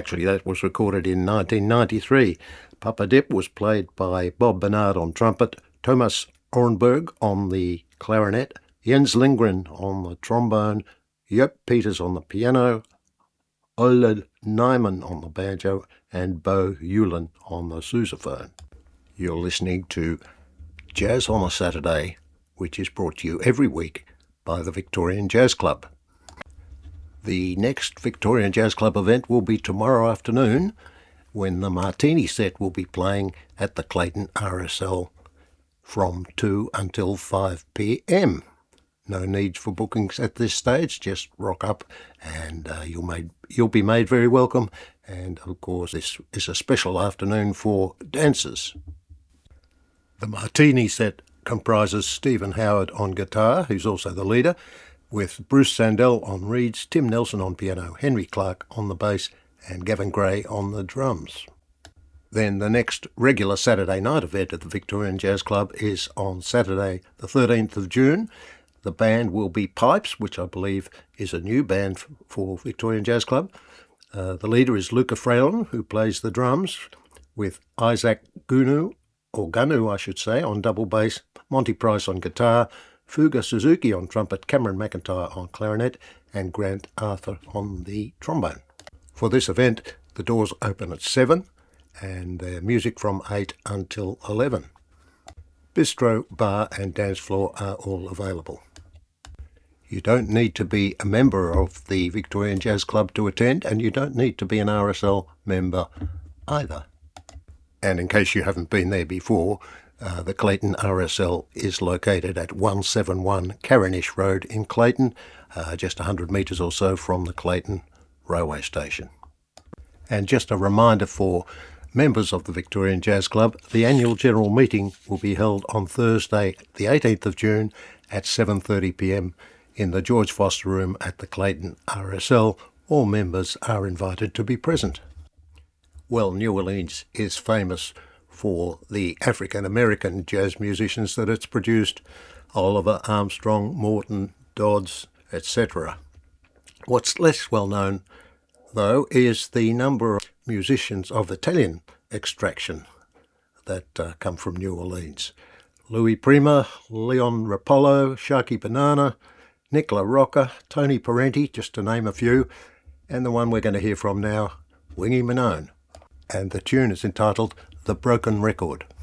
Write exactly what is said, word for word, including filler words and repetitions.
Actually, that was recorded in nineteen ninety-three. Papa Dip was played by Bob Bernard on trumpet, Thomas Ornberg on the clarinet, Jens Lindgren on the trombone, Joop Peters on the piano, Ole Nyman on the banjo, and Bo Hewlin on the sousaphone. You're listening to Jazz on a Saturday, which is brought to you every week by the Victorian Jazz Club. The next Victorian Jazz Club event will be tomorrow afternoon, when the Martini Set will be playing at the Clayton R S L from two until five p m. No need for bookings at this stage, just rock up and uh, you'll, made, you'll be made very welcome. And of course this is a special afternoon for dancers. The Martini Set comprises Stephen Howard on guitar, who's also the leader, with Bruce Sandell on reeds, Tim Nelson on piano, Henry Clark on the bass, and Gavin Gray on the drums. Then the next regular Saturday night event at the Victorian Jazz Club is on Saturday the thirteenth of June. The band will be Pipes, which I believe is a new band for Victorian Jazz Club. Uh, the leader is Luca Fralin, who plays the drums, with Isaac Gunu, or Gunu I should say, on double bass, Monty Price on guitar, Fuga Suzuki on trumpet, Cameron McIntyre on clarinet, and Grant Arthur on the trombone. For this event, the doors open at seven, and their music from eight until eleven. Bistro, bar and dance floor are all available. You don't need to be a member of the Victorian Jazz Club to attend, and you don't need to be an R S L member either. And in case you haven't been there before, uh, the Clayton R S L is located at one seventy-one Carinish Road in Clayton, uh, just one hundred metres or so from the Clayton railway station. And just a reminder for members of the Victorian Jazz Club, the annual general meeting will be held on Thursday the eighteenth of June at seven thirty p m in the George Foster Room at the Clayton R S L. All members are invited to be present. Well, New Orleans is famous for the African-American jazz musicians that it's produced, Oliver, Armstrong, Morton, Dodds, et cetera. What's less well known, though, is the number of musicians of Italian extraction that uh, come from New Orleans. Louis Prima, Leon Rapallo, Sharky Banana, Nicola Rocca, Tony Parenti, just to name a few, and the one we're going to hear from now, Wingy Manone. And the tune is entitled The Broken Record.